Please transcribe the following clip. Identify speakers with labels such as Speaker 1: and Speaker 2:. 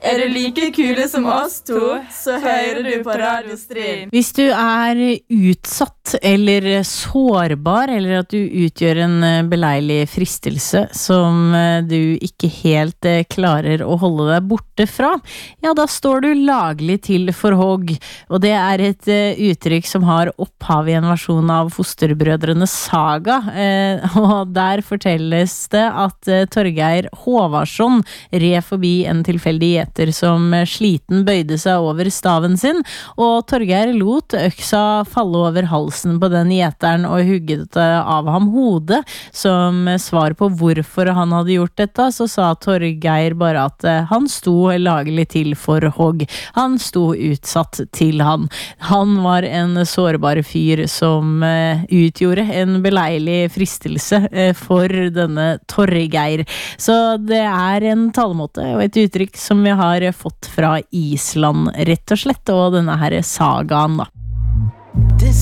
Speaker 1: Er du like kule som oss to, så hører du på Radio Stryn.
Speaker 2: Hvis du utsatt eller sårbar, eller at du utgjør en beleilig fristelse som du ikke helt klarer å holde deg borte fra, ja, da står du laglig til for hogg. Og det et uttrykk som har opphav i en versjon av Fosterbrødrenes saga, og der fortelles det at Torgeir Håvarsson red forbi en tilfeldig gjeter som sliten bøyde seg over staven sin, og Torgeir lot øksa falle over halsen på den gjeteren og hugget av ham hodet. Som svar på hvorfor han hadde gjort dette, så sa Torgeir bare at han sto laglig til for hogg. Han sto utsatt til han. Han var en sårbar fyr som utgjorde en beleilig fristelse for denne Torgeir. Så det en talemåte og et uttrykk som vi har fått fra Island, rett og slett, og denne her sagaen da.